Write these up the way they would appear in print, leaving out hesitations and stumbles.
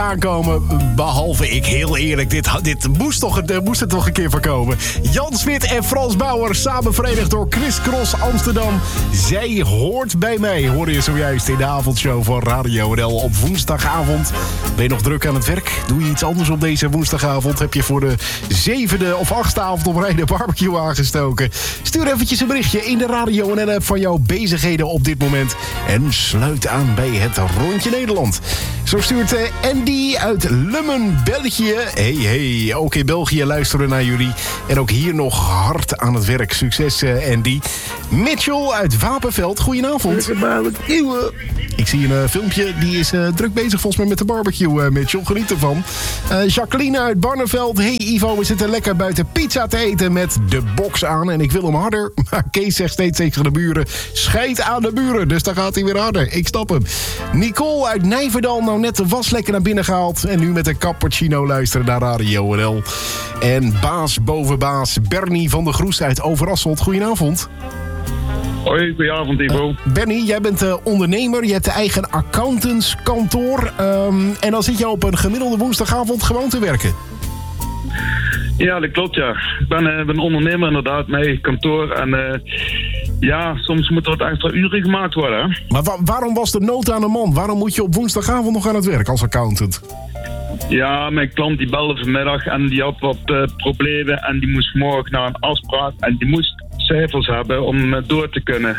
aankomen. Behalve ik, heel eerlijk. Dit moest er toch een keer voorkomen. Jan Smit en Frans Bauer, samen verenigd door Chris Cross Amsterdam. Zij hoort bij mij, hoorde je zojuist in de avondshow van Radio NL op woensdagavond. Ben je nog druk aan het werk? Doe je iets anders op deze woensdagavond? Heb je voor de 7e of 8e avond op rij de barbecue aangestoken? Stuur eventjes een berichtje in de Radio NL-app van jouw bezigheden op dit moment. En sluit aan bij het Rondje Nederland. Zo stuurt Andy uit Lummen, België. Hey, ook in België luisteren naar jullie. En ook hier nog hard aan het werk. Succes, Andy. Mitchell uit Wapenveld, goedenavond. Ik zie een filmpje, die is druk bezig volgens mij met de barbecue, Mitchell. Geniet ervan. Jacqueline uit Barneveld. Hey Ivo, we zitten lekker buiten pizza te eten met de box aan. En ik wil hem harder, maar Kees zegt steeds tegen de buren: scheid aan de buren. Dus dan gaat hij weer harder. Ik stap hem. Nicole uit Nijverdal, nou net de was lekker naar binnen gehaald. En nu met een cappuccino luisteren naar Radio NL. En baas boven baas, Bernie van der Groes uit Overasselt. Goedenavond. Hoi, goedenavond Ivo. Bernie, jij bent ondernemer, je hebt een eigen accountantskantoor. En dan zit je op een gemiddelde woensdagavond gewoon te werken. Ja, dat klopt, ja. Ik ben ondernemer inderdaad, met eigen kantoor. En soms moeten er wat extra uren gemaakt worden. Hè? Maar waarom was de nood aan de man? Waarom moet je op woensdagavond nog aan het werk als accountant? Ja, mijn klant die belde vanmiddag en die had wat problemen. En die moest morgen naar een afspraak en die moest cijfers hebben om door te kunnen.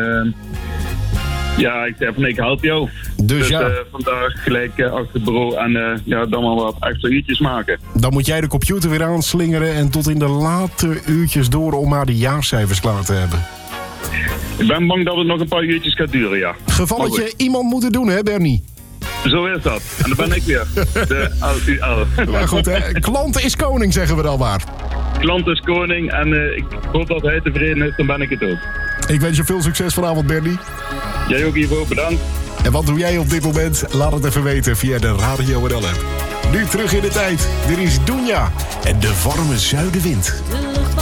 Ik zei van ik help jou. Dus vandaag gelijk achter het bureau en dan maar wat extra uurtjes maken. Dan moet jij de computer weer aanslingeren en tot in de late uurtjes door om maar de jaarcijfers klaar te hebben. Ik ben bang dat het nog een paar uurtjes gaat duren, ja. Gevalletje iemand moet het doen, hè Bernie? Zo is dat. En dan ben ik weer. De LUL. Maar goed, hè? Klant is koning, zeggen we dan maar. Klant is koning en ik hoop dat hij tevreden is, dan ben ik het ook. Ik wens je veel succes vanavond, Bernie. Jij ook, Ivo, bedankt. En wat doe jij op dit moment? Laat het even weten via de Radio NL-app. Nu terug in de tijd. Dit is Doenja en de warme zuidenwind.